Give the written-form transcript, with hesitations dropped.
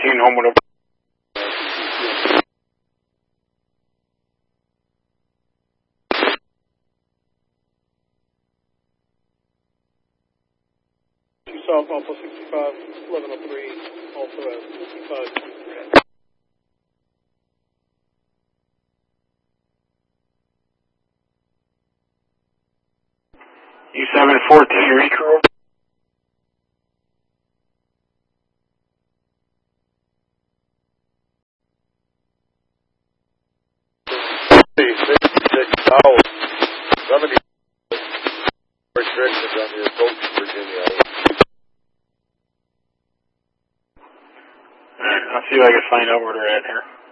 14, Homewood. South Alpha 65, 1103, also at 65. U714, recrew. Restrictions on the approach to Virginia. Alright, I'll see if I can find out where they're at here.